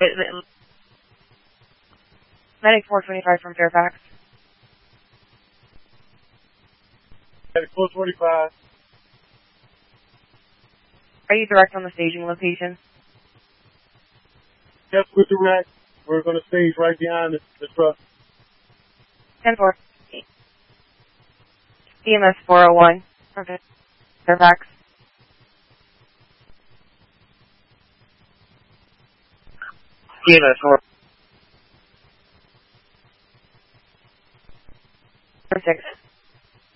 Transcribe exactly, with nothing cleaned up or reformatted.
Medic four twenty-five from Fairfax. Medic four twenty-five. Are you direct on the staging location? Yes, we're direct. We're going to stage right behind the, the truck. ten four. E M S four oh one from Fairfax. E M S four.